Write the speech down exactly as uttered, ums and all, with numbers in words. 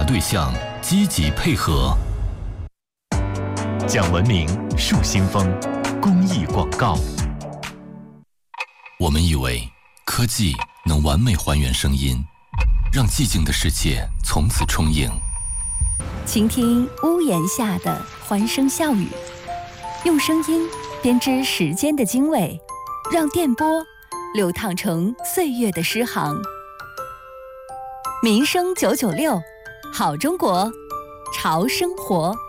对象积极配合。讲文明树新风公益广告。我们以为科技能完美还原声音，让寂静的世界从此充盈。 倾听屋檐下的欢声笑语，用声音编织时间的经纬，让电波流淌成岁月的诗行。民生九九六，好中国，潮生活。